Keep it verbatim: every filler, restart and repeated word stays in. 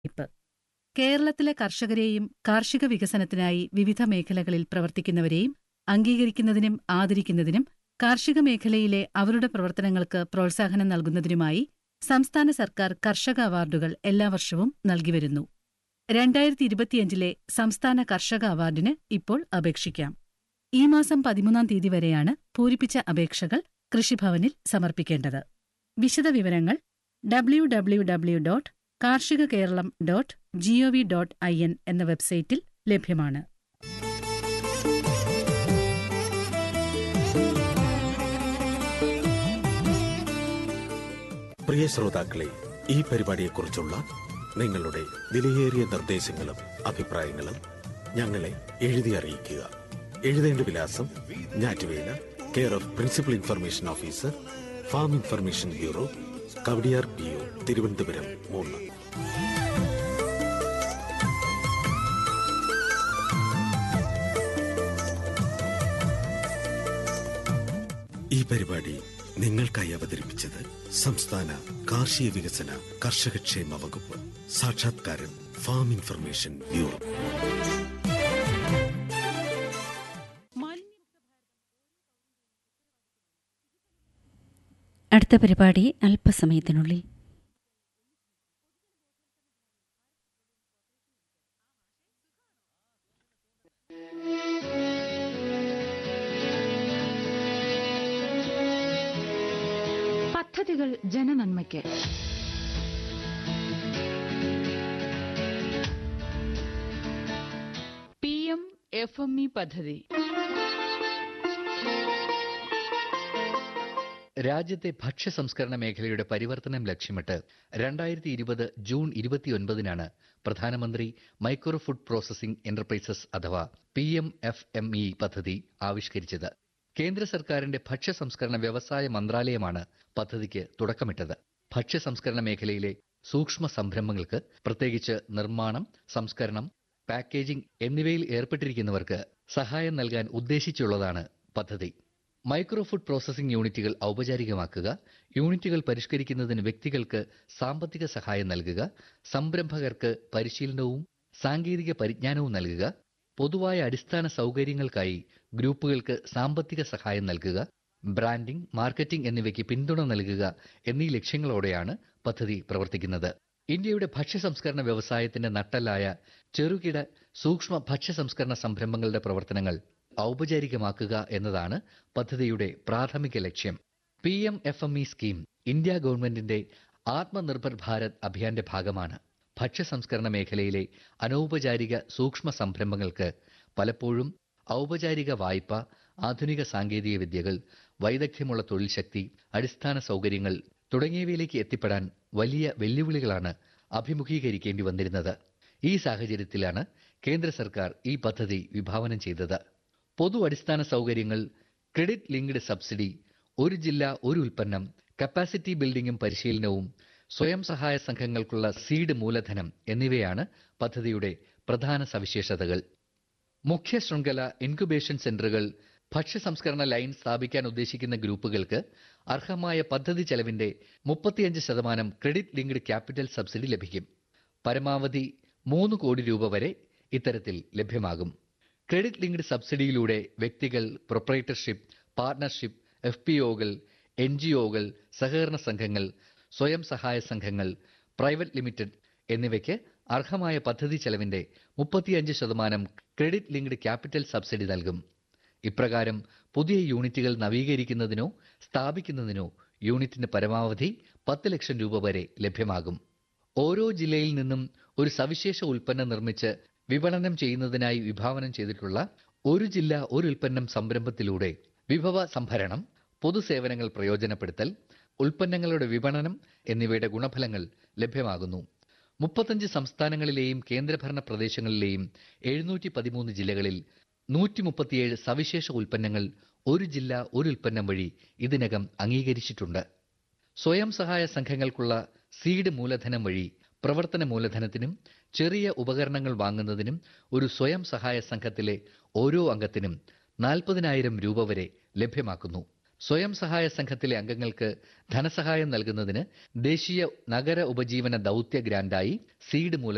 ഇപ്പ് കേരളത്തിലെ കർഷകരെയും കാർഷിക വികസനത്തിനായി വിവിധ മേഖലകളിൽ പ്രവർത്തിക്കുന്നവരെയും അംഗീകരിക്കുന്നതിനും ആദരിക്കുന്നതിനും കാർഷിക മേഖലയിലെ അവരുടെ പ്രവർത്തനങ്ങൾക്ക് പ്രോത്സാഹനം നൽകുന്നതിനുമായി സംസ്ഥാന സർക്കാർ കർഷക അവാർഡുകൾ എല്ലാ വർഷവും നൽകിവരുന്നു. രണ്ടായിരത്തി ഇരുപത്തിയഞ്ചിലെ സംസ്ഥാന കർഷക അവാർഡിന് ഇപ്പോൾ അപേക്ഷിക്കാം. ഈ മാസം പതിമൂന്നാം തീയതി വരെയാണ് പൂരിപ്പിച്ച അപേക്ഷകൾ കൃഷിഭവനിൽ സമർപ്പിക്കേണ്ടത്. വിശദവിവരങ്ങൾ ഡബ്ല്യു ഡബ്ല്യു ഡബ്ല്യു ഡോട്ട് കാർഷിക Keralam dot G O V dot I N എന്ന വെബ്സൈറ്റിൽ ലഭ്യമാണ്. പ്രിയ ശ്രോതാക്കളെ, ഈ പരിപാടിയെക്കുറിച്ചുള്ള നിങ്ങളുടെ വിലയേറിയ നിർദ്ദേശങ്ങളും അഭിപ്രായങ്ങളും ഞങ്ങളെ എഴുതി അറിയിക്കുക. എഴുതേണ്ട വിലാസം: ഞാറ്റുവേല, care of principal information officer, farm information bureau, Kowdiar P O, Thiruvananthapuram മൂന്ന്. ഈ പരിപാടി നിങ്ങൾക്കായി അവതരിപ്പിച്ചത് സംസ്ഥാന കാർഷിക വികസന കർഷകക്ഷേമ വകുപ്പ്. സാക്ഷാത്കാരം ഫാം ഇൻഫർമേഷൻ ബ്യൂറോ. അടുത്ത പരിപാടി അല്പസമയത്തിനുള്ളിൽ. പദ്ധതികൾ ജനനന്മയ്ക്ക്. P M F M E പദ്ധതി. രാജ്യത്തെ ഭക്ഷ്യ സംസ്കരണ മേഖലയുടെ പരിവർത്തനം ലക്ഷ്യമിട്ട് രണ്ടായിരത്തി ഇരുപത് ജൂൺ ഇരുപത്തിയൊൻപതിനാണ് പ്രധാനമന്ത്രി മൈക്രോ ഫുഡ് പ്രോസസിംഗ് എന്റർപ്രൈസസ് അഥവാ P M F M E പദ്ധതി ആവിഷ്കരിച്ചത്. കേന്ദ്ര സർക്കാരിന്റെ ഭക്ഷ്യ സംസ്കരണ വ്യവസായ മന്ത്രാലയമാണ് പദ്ധതിക്ക് തുടക്കമിട്ടത്. ഭക്ഷ്യ സംസ്കരണ മേഖലയിലെ സൂക്ഷ്മ സംരംഭങ്ങൾക്ക്, പ്രത്യേകിച്ച് നിർമ്മാണം, സംസ്കരണം, പാക്കേജിംഗ് എന്നിവയിൽ ഏർപ്പെട്ടിരിക്കുന്നവർക്ക് സഹായം നൽകാൻ ഉദ്ദേശിച്ചുള്ളതാണ് പദ്ധതി. മൈക്രോ ഫുഡ് പ്രോസസിംഗ് യൂണിറ്റുകൾ ഔപചാരികമാക്കുക, യൂണിറ്റുകൾ പരിഷ്കരിക്കുന്നതിന് വ്യക്തികൾക്ക് സാമ്പത്തിക സഹായം നൽകുക, സംരംഭകർക്ക് പരിശീലനവും സാങ്കേതിക പരിജ്ഞാനവും നൽകുക, പൊതുവായ അടിസ്ഥാന സൗകര്യങ്ങൾക്കായി ഗ്രൂപ്പുകൾക്ക് സാമ്പത്തിക സഹായം നൽകുക, ബ്രാൻഡിംഗ്, മാർക്കറ്റിംഗ് എന്നിവയ്ക്ക് പിന്തുണ നൽകുക എന്നീ ലക്ഷ്യങ്ങളോടെയാണ് പദ്ധതി പ്രവർത്തിക്കുന്നത്. ഇന്ത്യയുടെ ഭക്ഷ്യ സംസ്കരണ വ്യവസായത്തിന്റെ നട്ടെല്ലായ ചെറുകിട സൂക്ഷ്മ ഭക്ഷ്യ സംസ്കരണ സംരംഭങ്ങളുടെ പ്രവർത്തനങ്ങൾ ഔപചാരികമാക്കുക എന്നതാണ് പദ്ധതിയുടെ പ്രാഥമിക ലക്ഷ്യം. P M F M E scheme India ഗവൺമെന്റിന്റെ ആത്മനിർഭർ ഭാരത് അഭിയാന്റെ ഭാഗമാണ്. ഭക്ഷ്യ സംസ്കരണ മേഖലയിലെ അനൗപചാരിക സൂക്ഷ്മ സംരംഭങ്ങൾക്ക് പലപ്പോഴും ഔപചാരിക വായ്പ, ആധുനിക സാങ്കേതിക വിദ്യകൾ, വൈദഗ്ധ്യമുള്ള തൊഴിൽ ശക്തി, അടിസ്ഥാന സൗകര്യങ്ങൾ തുടങ്ങിയവയിലേക്ക് എത്തിപ്പെടാൻ വലിയ വെല്ലുവിളികളാണ് അഭിമുഖീകരിക്കേണ്ടി വന്നിരുന്നത്. ഈ സാഹചര്യത്തിലാണ് കേന്ദ്ര സർക്കാർ ഈ പദ്ധതി വിഭാവനം ചെയ്തത്. പൊതു അടിസ്ഥാന സൗകര്യങ്ങൾ, ക്രെഡിറ്റ് ലിങ്ക്ഡ് സബ്സിഡി, ഒരു ജില്ല ഒരു ഉൽപ്പന്നം, കപ്പാസിറ്റി ബിൽഡിംഗും പരിശീലനവും, സ്വയം സഹായ സംഘങ്ങൾക്കുള്ള സീഡ് മൂലധനം എന്നിവയാണ് പദ്ധതിയുടെ പ്രധാന സവിശേഷതകൾ. മുഖ്യ ശൃംഖല ഇൻക്യുബേഷൻ സെന്ററുകൾ, ഭക്ഷ്യ സംസ്കരണ ലൈൻ സ്ഥാപിക്കാൻ ഉദ്ദേശിക്കുന്ന ഗ്രൂപ്പുകൾക്ക് അർഹമായ പദ്ധതി ചെലവിന്റെ മുപ്പത്തിയഞ്ച് ശതമാനം ക്രെഡിറ്റ് ലിങ്ക്ഡ് ക്യാപിറ്റൽ സബ്സിഡി ലഭിക്കും. പരമാവധി മൂന്ന് കോടി രൂപ വരെ ഇത്തരത്തിൽ ലഭ്യമാകും. ക്രെഡിറ്റ് ലിങ്ക്ഡ് സബ്സിഡിയിലൂടെ വ്യക്തികൾ, proprietorship, partnership, F P ഒകൾ, N G ഒകൾ, സഹകരണ സംഘങ്ങൾ, സ്വയം സഹായ സംഘങ്ങൾ, പ്രൈവറ്റ് ലിമിറ്റഡ് എന്നിവയ്ക്ക് അർഹമായ പദ്ധതി ചെലവിന്റെ മുപ്പത്തിയഞ്ച് ശതമാനം ക്രെഡിറ്റ് ലിങ്ക്ഡ് ക്യാപിറ്റൽ സബ്സിഡി നൽകും. ഇപ്രകാരം പുതിയ യൂണിറ്റുകൾ നവീകരിക്കുന്നതിനോ സ്ഥാപിക്കുന്നതിനോ യൂണിറ്റിന് പരമാവധി പത്ത് ലക്ഷം രൂപ വരെ ലഭ്യമാകും. ഓരോ ജില്ലയിൽ നിന്നും ഒരു സവിശേഷ ഉൽപ്പന്നം നിർമ്മിച്ച് വിപണനം ചെയ്യുന്നതിനായി വിഭാവനം ചെയ്തിട്ടുള്ള ഒരു ജില്ല ഒരു ഉൽപ്പന്നം സംരംഭത്തിലൂടെ വിഭവ സംഭരണം, പൊതുസേവനങ്ങൾ പ്രയോജനപ്പെടുത്തൽ, ഉൽപ്പന്നങ്ങളുടെ വിപണനം എന്നിവയുടെ ഗുണഫലങ്ങൾ ലഭ്യമാകുന്നു. മുപ്പത്തഞ്ച് സംസ്ഥാനങ്ങളിലെയും കേന്ദ്രഭരണ പ്രദേശങ്ങളിലെയും എഴുന്നൂറ്റി പതിമൂന്ന് ജില്ലകളിൽ നൂറ്റി മുപ്പത്തിയേഴ് സവിശേഷ ഉൽപ്പന്നങ്ങൾ ഒരു ജില്ല ഒരു ഉൽപ്പന്നം വഴി ഇതിനകം അംഗീകരിച്ചിട്ടുണ്ട്. സ്വയം സഹായ സംഘങ്ങൾക്കുള്ള സീഡ് മൂലധനം വഴി പ്രവർത്തന മൂലധനത്തിനും ചെറിയ ഉപകരണങ്ങൾ വാങ്ങുന്നതിനും ഒരു സ്വയം സഹായ സംഘത്തിലെ ഓരോ അംഗത്തിനും നാൽപ്പതിനായിരം രൂപ വരെ ലഭ്യമാക്കുന്നു. സ്വയം സഹായ സംഘത്തിലെ അംഗങ്ങൾക്ക് ധനസഹായം നൽകുന്നതിന് ദേശീയ നഗര ഉപജീവന ദൗത്യ ഗ്രാന്റായി സീഡ് മൂലധനം